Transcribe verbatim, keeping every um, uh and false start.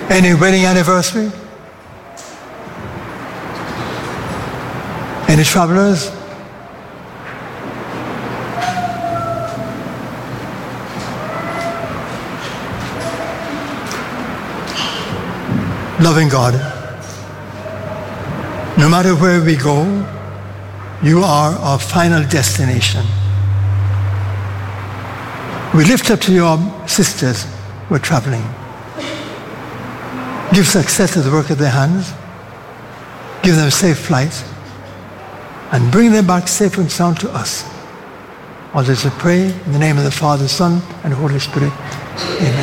Any wedding anniversary? Any travelers? Loving God, no matter where we go, you are our final destination. We lift up to your sisters who are traveling. Give success to the work of their hands. Give them safe flights. And bring them back safe and sound to us. All this we pray in the name of the Father, Son, and Holy Spirit. Amen.